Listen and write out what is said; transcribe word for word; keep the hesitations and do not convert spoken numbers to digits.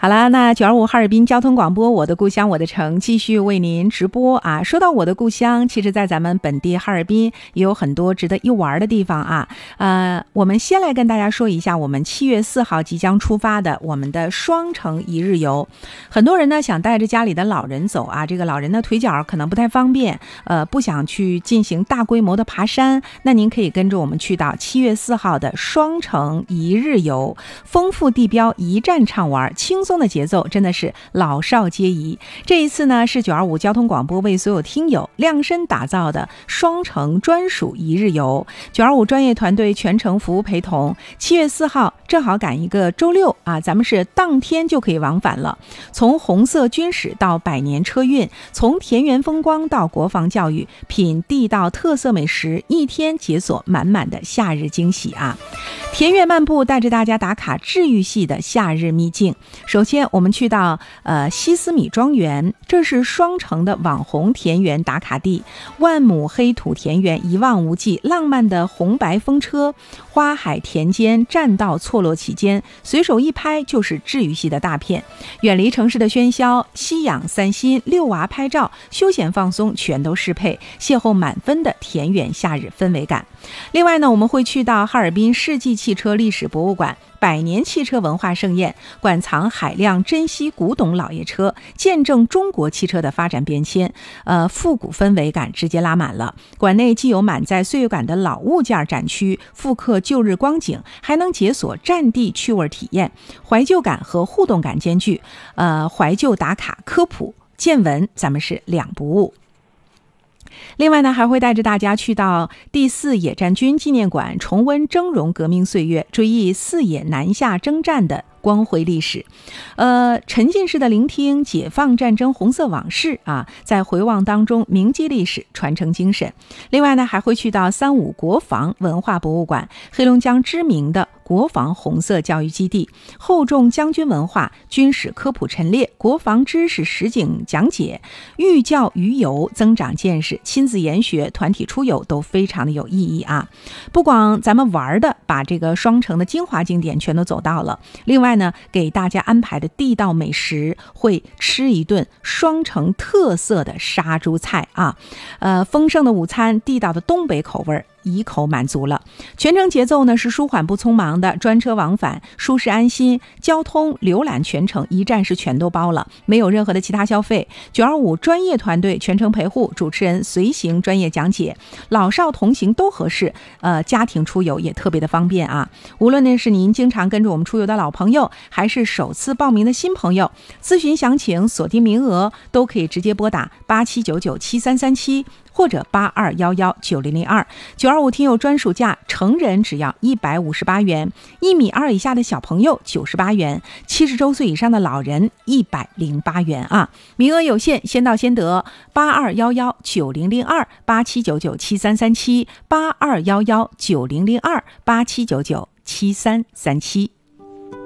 好了，那九二五哈尔滨交通广播我的故乡我的城继续为您直播啊。说到我的故乡，其实在咱们本地哈尔滨也有很多值得一玩的地方啊。呃，我们先来跟大家说一下我们七月四号即将出发的我们的双城一日游。很多人呢想带着家里的老人走啊，这个老人的腿脚可能不太方便，呃，不想去进行大规模的爬山，那您可以跟着我们去到七月四号的双城一日游，丰富地标，一站畅玩，轻松的节奏真的是老少皆宜。这一次呢是九二五交通广播为所有听友量身打造的双城专属一日游，九二五专业团队全程服务陪同。七月四号正好赶一个周六啊，咱们是当天就可以往返了。从红色军史到百年车运，从田园风光到国防教育，品地道特色美食，一天解锁满满的夏日惊喜啊！田园漫步带着大家打卡治愈系的夏日秘境。首先我们去到呃西斯米庄园，这是双城的网红田园打卡地，万亩黑土田园一望无际，浪漫的红白风车，花海田间，栈道错落其间，随手一拍就是治愈系的大片。远离城市的喧嚣，吸氧散心，遛娃拍照，休闲放松全都适配，邂逅满分的田园夏日氛围感。另外呢，我们会去到哈尔滨世纪汽车历史博物馆，百年汽车文化盛宴，馆藏海量珍稀古董老爷车，见证中国汽车的发展变迁，呃，复古氛围感直接拉满了。馆内既有满载岁月感的老物件展区，复刻旧日光景，还能解锁战地趣味体验，怀旧感和互动感兼具，呃，怀旧打卡科普见闻，咱们是两不误。另外呢，还会带着大家去到第四野战军纪念馆，重温峥嵘革命岁月，追忆四野南下征战的光辉历史，呃，沉浸式的聆听解放战争红色往事啊，在回望当中铭记历史，传承精神。另外呢，还会去到三五国防文化博物馆，黑龙江知名的国防红色教育基地，厚重将军文化、军事科普陈列、国防知识实景讲解，寓教于游，增长见识，亲子研学、团体出游都非常的有意义啊！不光咱们玩的，把这个双城的精华景点全都走到了，另外呢，给大家安排的地道美食，会吃一顿双城特色的杀猪菜啊，呃，丰盛的午餐，地道的东北口味，一口满足了。全程节奏呢是舒缓不匆忙的，专车往返，舒适安心，交通浏览全程一站式全都包了，没有任何的其他消费。九二五专业团队全程陪护，主持人随行专业讲解，老少同行都合适，呃，家庭出游也特别的方便啊。无论呢是您经常跟着我们出游的老朋友，还是首次报名的新朋友，咨询详情锁定名额都可以直接拨打八七九九七三三七或者八二幺幺九零零二。九二五听友专属价，成人只要一百五十八元，一米二以下的小朋友九十八元，七十周岁以上的老人一百零八元啊！名额有限，先到先得。八二幺幺九零零二八七九九七三三七八二幺幺九零零二八七九九七三三七。